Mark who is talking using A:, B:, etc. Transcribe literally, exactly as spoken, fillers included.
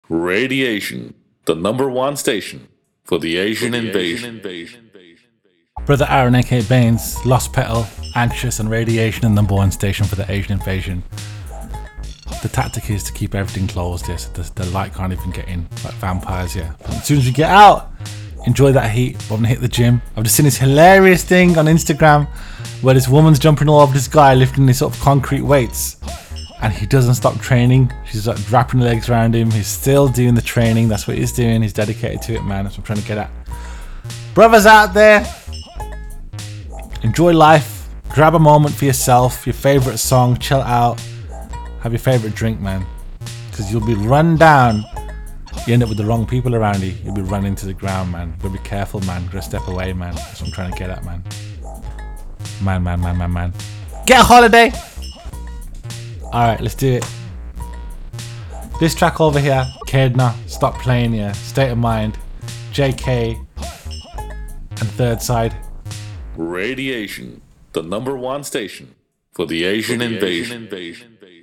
A: Radiation, the number one station for the Asian invasion.
B: Brother Aaron, aka Baines, Lost Petal, Anxious, and Radiation, the number one station for the Asian invasion. The tactic is to keep everything closed here, so the, the light can't even get in, like vampires, yeah. But as soon as you get out, enjoy that heat. I'm gonna hit the gym. I've just seen this hilarious thing on Instagram where this woman's jumping all over this guy lifting these sort of concrete weights, and he doesn't stop training. She's like wrapping the legs around him. He's still doing the training. That's what he's doing. He's dedicated to it, man. That's what I'm trying to get at. Brothers out there, enjoy life. Grab a moment for yourself, your favorite song, chill out, have your favorite drink, man. Because you'll be run down. You end up with the wrong people around you. You'll be run into the ground, man. You gotta be careful, man. You gotta step away, man. That's what I'm trying to get at, man. Man, man, man, man, man. Get a holiday! Alright, let's do it. This track over here, Kedna, Stop Playing Ya, State of Mind, J K, and Third Side.
A: Radiation, the number one station for the Asian invasion.